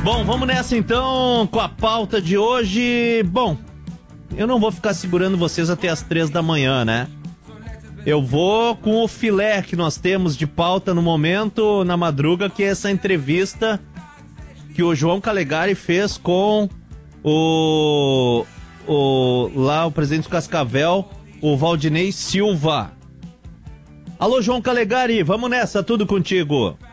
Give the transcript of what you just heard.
Bom, vamos nessa então com a pauta de hoje. Bom, eu não vou ficar segurando vocês até as 3 da manhã, né? Eu vou com o filé que nós temos de pauta no momento, na madruga, que é essa entrevista que o João Calegari fez com o presidente do Cascavel, o Valdinei Silva. Alô, João Calegari, vamos nessa, tudo contigo.